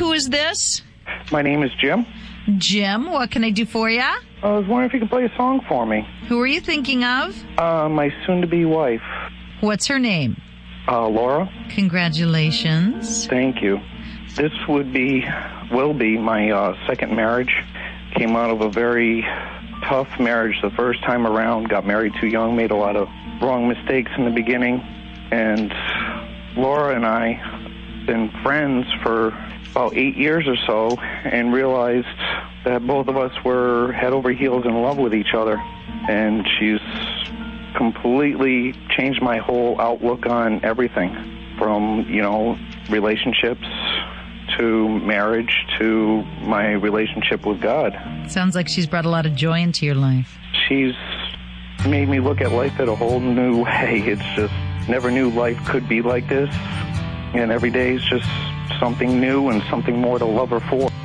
Who is this? My name is Jim. Jim, what can I do for you? I was wondering if you could play a song for me. Who are you thinking of? My soon-to-be wife. What's her name? Laura. Congratulations. Thank you. This will be my second marriage. Came out of a very tough marriage the first time around. Got married too young, made a lot of wrong mistakes in the beginning. And Laura and I have been friends for about 8 years or so and realized that both of us were head over heels in love with each other. And she's completely changed my whole outlook on everything from, relationships to marriage to my relationship with God. Sounds like she's brought a lot of joy into your life. She's made me look at life in a whole new way. It's just never knew life could be like this. And every day is just something new and something more to love her for.